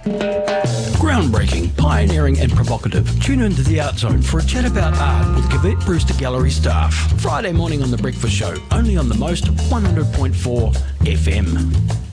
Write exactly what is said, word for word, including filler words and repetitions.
Groundbreaking, pioneering and provocative. Tune into the Art Zone for a chat about art with Gavette Brewster Gallery staff. Friday morning on The Breakfast Show, only on the Most one hundred point four F M.